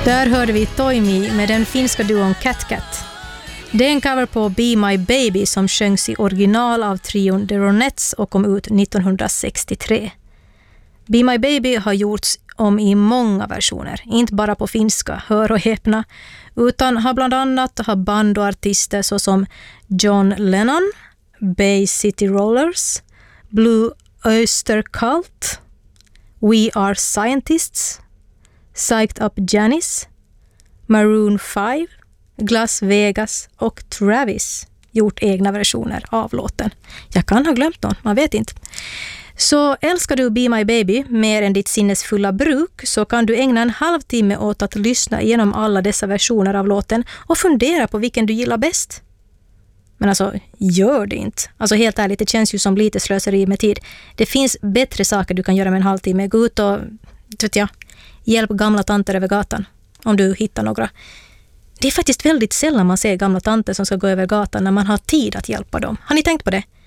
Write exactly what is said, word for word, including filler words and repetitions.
Där hörde vi Toimi med den finska duon Cat Cat. Det är en cover på Be My Baby som sjöngs i original av trion The Ronettes och kom ut nittonhundrasextiotre. Be My Baby har gjorts om i många versioner, inte bara på finska, hör och häpna, utan har bland annat har band och artister såsom John Lennon, Bay City Rollers, Blue Oyster Cult, We Are Scientists, Psyched Up Janis, Maroon five, Las Vegas och Travis gjort egna versioner av låten. Jag kan ha glömt någon, man vet inte. Så älskar du Be My Baby mer än ditt sinnesfulla bruk så kan du ägna en halvtimme åt att lyssna igenom alla dessa versioner av låten och fundera på vilken du gillar bäst. Men alltså, gör det inte. Alltså helt ärligt, det känns ju som lite slöseri med tid. Det finns bättre saker du kan göra med en halvtimme. Gå ut och, vet jag, hjälp gamla tanter över gatan om du hittar några. Det är faktiskt väldigt sällan man ser gamla tanter som ska gå över gatan när man har tid att hjälpa dem. Har ni tänkt på det?